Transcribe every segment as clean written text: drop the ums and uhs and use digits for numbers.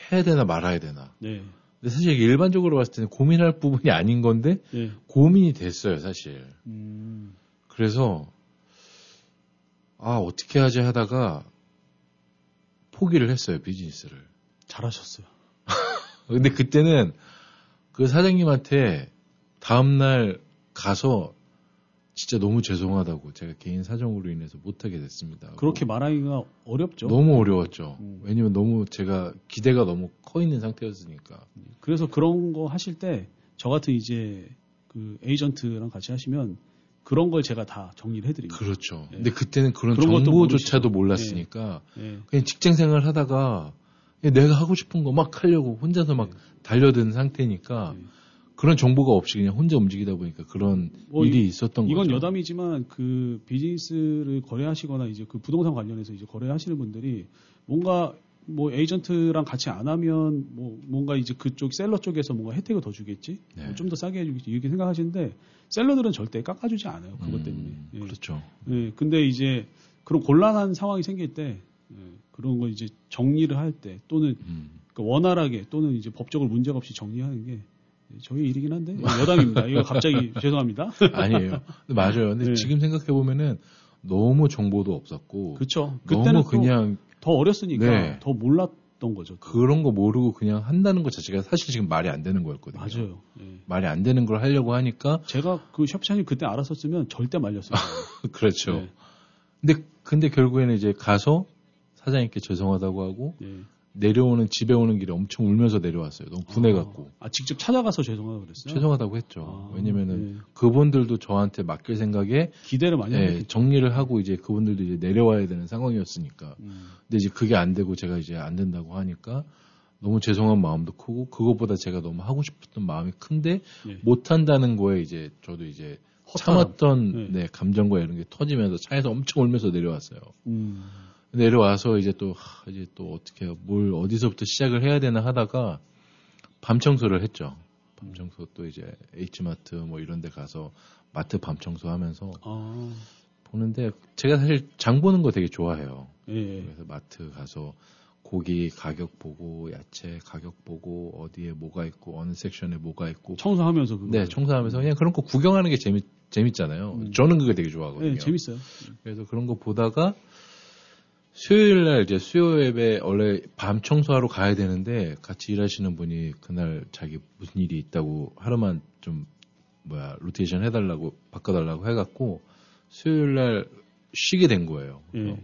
해야 되나 말아야 되나. 네. 근데 사실 이게 일반적으로 봤을 때는 고민할 부분이 아닌 건데 네. 고민이 됐어요, 사실. 그래서 어떻게 하지 하다가 포기를 했어요, 비즈니스를. 잘하셨어요. 근데 그때는 그 사장님한테 다음날 가서 진짜 너무 죄송하다고 제가 개인 사정으로 인해서 못하게 됐습니다. 그렇게 말하기가 어렵죠. 너무 어려웠죠. 왜냐면 너무 제가 기대가 너무 커 있는 상태였으니까. 그래서 그런 거 하실 때 저 같은 이제 그 에이전트랑 같이 하시면 그런 걸 제가 다 정리를 해드립니다. 그렇죠. 예. 근데 그때는 그런 것도 정보조차도 모르시죠. 몰랐으니까 예. 그냥 직장 생활 하다가 내가 하고 싶은 거 막 하려고 혼자서 막 달려든 상태니까 그런 정보가 없이 그냥 혼자 움직이다 보니까 그런 일이 있었던 거죠. 이건 여담이지만 그 비즈니스를 거래하시거나 이제 그 부동산 관련해서 이제 거래하시는 분들이 뭔가 뭐 에이전트랑 같이 안 하면 뭐 뭔가 이제 그쪽 셀러 쪽에서 뭔가 혜택을 더 주겠지, 네. 뭐 좀 더 싸게 해주겠지 이렇게 생각하시는데 셀러들은 절대 깎아주지 않아요. 그것 때문에. 예. 그렇죠. 예. 근데 이제 그런 곤란한 상황이 생길 때 그런 거 이제 정리를 할 때 또는 그러니까 원활하게 또는 이제 법적으로 문제가 없이 정리하는 게 저희 일이긴 한데 여담입니다. 이거 갑자기 죄송합니다. 아니에요. 근데 맞아요. 근데 네. 지금 생각해 보면은 너무 정보도 없었고, 그렇죠. 그때는 너무 그냥 더 어렸으니까 네. 더 몰랐던 거죠. 그런 거 모르고 그냥 한다는 것 자체가 사실 지금 말이 안 되는 거였거든요. 맞아요. 예. 말이 안 되는 걸 하려고 하니까 제가 그 샵샤님 그때 알았었으면 절대 말렸어요. 그렇죠. 네. 근데 결국에는 이제 가서 사장님께 죄송하다고 하고 예. 집에 오는 길에 엄청 울면서 내려왔어요. 너무 분해갖고. 직접 찾아가서 죄송하다고 그랬어요? 죄송하다고 했죠. 왜냐면은 예. 그분들도 저한테 맡길 생각에 기대를 많이 하고 정리를 하고 이제 그분들도 이제 내려와야 되는 상황이었으니까. 근데 이제 그게 안 되고 제가 이제 안 된다고 하니까 너무 죄송한 마음도 크고 그것보다 제가 너무 하고 싶었던 마음이 큰데 예. 못 한다는 거에 이제 저도 이제 참았던 감정과 이런 게 터지면서 차에서 엄청 울면서 내려왔어요. 내려와서 이제 또 어떻게 뭘 어디서부터 시작을 해야 되나 하다가 밤 청소를 했죠. 밤 청소 또 이제 H마트 뭐 이런 데 가서 마트 밤 청소하면서 보는데 제가 사실 장 보는 거 되게 좋아해요. 예. 그래서 마트 가서 고기 가격 보고 야채 가격 보고 어디에 뭐가 있고 어느 섹션에 뭐가 있고 청소하면서 그거. 네, 청소하면서 그냥 그런 거 구경하는 게 재밌잖아요. 저는 그거 되게 좋아하거든요. 네, 재밌어요. 그래서 그런 거 보다가 수요일 날 이제 수요예배 원래 밤 청소하러 가야 되는데 같이 일하시는 분이 그날 자기 무슨 일이 있다고 하루만 좀 로테이션 해달라고 바꿔달라고 해갖고 수요일 날 쉬게 된 거예요. 예.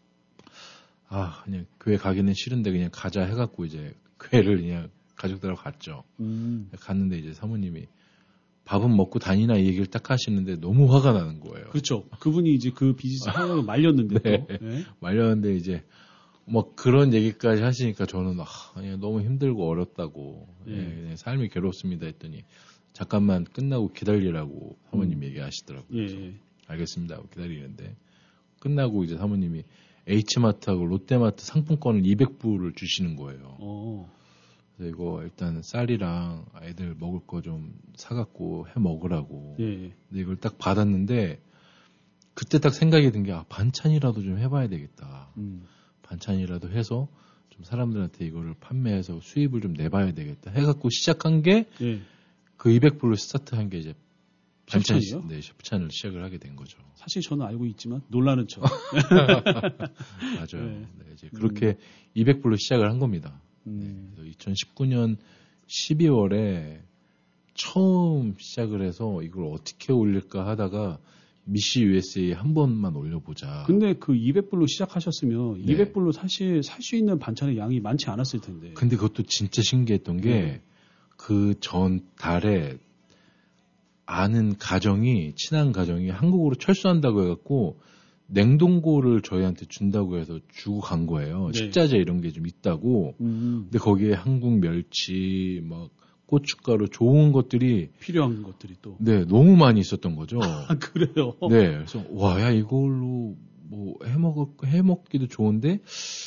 그냥 교회 가기는 싫은데 그냥 가자 해갖고 이제 교회를 그냥 가족들하고 갔죠. 갔는데 이제 사모님이 밥은 먹고 다니나 이 얘기를 딱 하시는데 너무 화가 나는 거예요. 그렇죠. 그분이 이제 그 비즈니스 하려고 말렸는데 네. 또. 네. 말렸는데 이제 뭐 그런 얘기까지 하시니까 저는 그냥 너무 힘들고 어렵다고 그냥 삶이 괴롭습니다 했더니 잠깐만 끝나고 기다리라고 사모님 얘기하시더라고요. 예. 알겠습니다 하고 기다리는데 끝나고 이제 사모님이 H마트하고 롯데마트 상품권을 200불을 주시는 거예요. 그래서 이거 일단 쌀이랑 아이들 먹을 거 좀 사갖고 해 먹으라고. 예. 근데 이걸 딱 받았는데 그때 딱 생각이 든 게 반찬이라도 좀 해봐야 되겠다. 반찬이라도 해서 좀 사람들한테 이거를 판매해서 수입을 좀 내봐야 되겠다. 해갖고 시작한 게 그 200불로 스타트한 게 이제 반찬이요? 네, 셰프찬을 시작을 하게 된 거죠. 사실 저는 알고 있지만 놀라는 척. 맞아요. 네, 이제 그렇게 200불로 시작을 한 겁니다. 그래서 2019년 12월에 처음 시작을 해서 이걸 어떻게 올릴까 하다가 미시 USA 한 번만 올려보자. 근데 그 200불로 시작하셨으면 200불로 사실 살 수 있는 반찬의 양이 많지 않았을 텐데. 근데 그것도 진짜 신기했던 게 그 전 달에 아는 친한 가정이 한국으로 철수한다고 해갖고 냉동고를 저희한테 준다고 해서 주고 간 거예요. 식자재 이런 게 좀 있다고. 근데 거기에 한국 멸치, 막 고춧가루 좋은 것들이 필요한 것들이 또. 네, 너무 많이 있었던 거죠. 그래요? 네, 그래서 야 이걸로 뭐 해먹기도 좋은데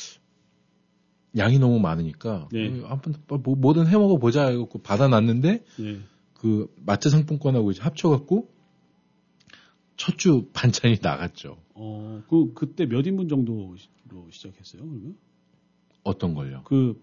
양이 너무 많으니까 한번 뭐든 해먹어 보자 이거 받아놨는데 그 마트 상품권하고 이제 합쳐갖고 첫 주 반찬이 나갔죠. 그때 몇 인분 정도로 시작했어요, 그러면? 어떤 걸요? 그